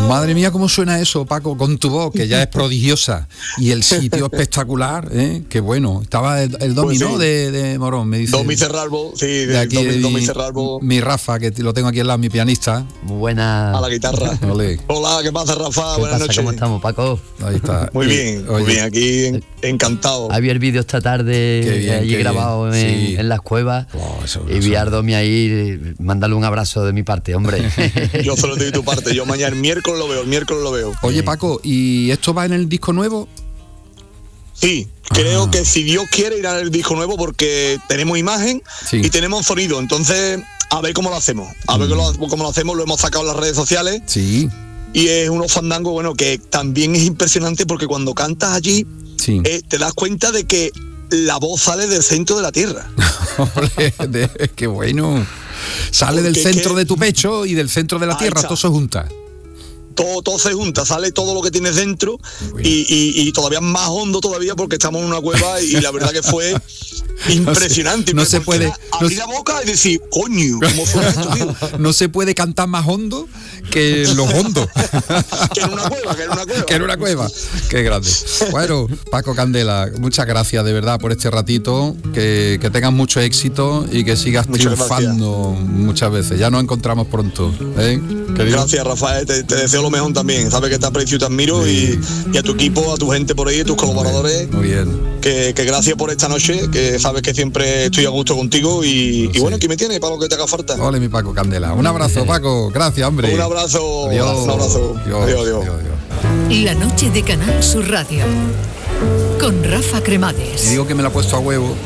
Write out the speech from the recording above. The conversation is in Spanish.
Madre mía, cómo suena eso, Paco, con tu voz, que ya es prodigiosa. Y el sitio espectacular, ¿eh? Qué bueno. Estaba el dominó pues sí. de Morón, me dice. Domi Cerralbo, sí, de aquí, Domi Cerralbo. Mi Rafa, que lo tengo aquí al lado, mi pianista. Muy buena. A la guitarra. Olé. Hola, ¿qué pasa, Rafa? ¿Qué Buenas pasa? noches. ¿Cómo estamos, Paco? Ahí está. Muy bien, aquí encantado. Había el vídeo esta tarde Qué bien, allí qué grabado bien. Sí. en las cuevas. Y vi a Ardomi ahí, mándale un abrazo de mi parte, hombre. Yo solo te doy tu parte, yo mañana el miércoles lo veo. Oye, Paco, ¿y esto va en el disco nuevo? Sí, creo que si Dios quiere irá el disco nuevo porque tenemos imagen y tenemos sonido, entonces a ver cómo lo hacemos, cómo lo hacemos, lo hemos sacado en las redes sociales. Sí. Y es unos fandangos, bueno, que también es impresionante porque cuando cantas allí te das cuenta de que la voz sale del centro de la tierra. Qué bueno. Sale Porque del centro de tu pecho y del centro de la tierra, todo se junta. Todo se junta, sale todo lo que tienes dentro y todavía más hondo todavía porque estamos en una cueva y la verdad que fue impresionante. No se puede abrir la boca y decir, coño, ¿cómo fue esto, tío? No se puede cantar más hondo que los hondos. que en una cueva. Qué grande. Bueno, Paco Candela, muchas gracias de verdad por este ratito, que tengas mucho éxito y que sigas triunfando muchas veces. Ya nos encontramos pronto, ¿eh? Gracias, Rafael, te deseo lo mejor también. Sabes que te aprecio y te admiro y a tu equipo, a tu gente por ahí, a tus colaboradores. Muy bien. Que gracias por esta noche, que sabes que siempre estoy a gusto contigo y bueno, aquí me tienes para lo que te haga falta. Ole, mi Paco Candela. Un abrazo, Paco. Gracias, hombre. Un abrazo. Adiós. Un abrazo. Adiós. La noche de Canal Sur Radio con Rafa Cremades. Y digo que me la he puesto a huevo.